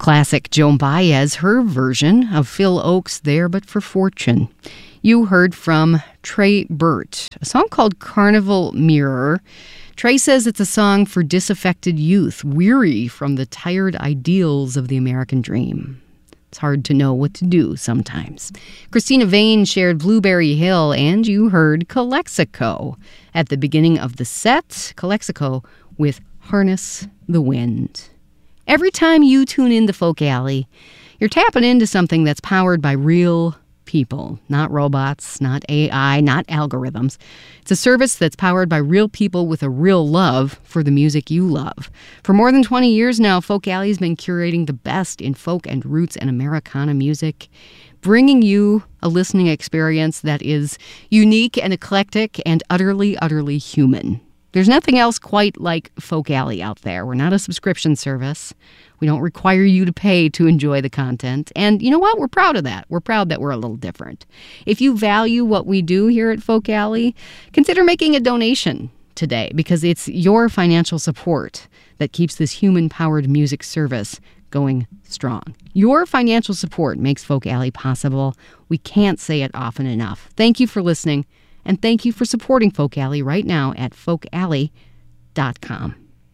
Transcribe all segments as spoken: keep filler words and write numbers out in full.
classic Joan Baez, her version of Phil Ochs' There But for Fortune. You heard from Trey Burt, a song called Carnival Mirror. Trey says it's a song for disaffected youth, weary from the tired ideals of the American dream. It's hard to know what to do sometimes. Christina Vane shared Blueberry Hill, and you heard Calexico at the beginning of the set. Calexico with Harness the Wind. Every time you tune into Folk Alley, you're tapping into something that's powered by real people, not robots, not A I, not algorithms. It's a service that's powered by real people with a real love for the music you love. For more than twenty years now, Folk Alley's been curating the best in folk and roots and Americana music, bringing you a listening experience that is unique and eclectic and utterly, utterly human. There's nothing else quite like Folk Alley out there. We're not a subscription service. We don't require you to pay to enjoy the content. And you know what? We're proud of that. We're proud that we're a little different. If you value what we do here at Folk Alley, consider making a donation today, because it's your financial support that keeps this human-powered music service going strong. Your financial support makes Folk Alley possible. We can't say it often enough. Thank you for listening. And thank you for supporting Folk Alley right now at folk alley dot com.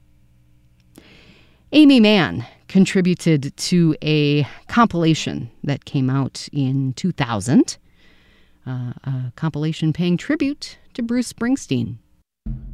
Aimee Mann contributed to a compilation that came out in two thousand, uh, a compilation paying tribute to Bruce Springsteen.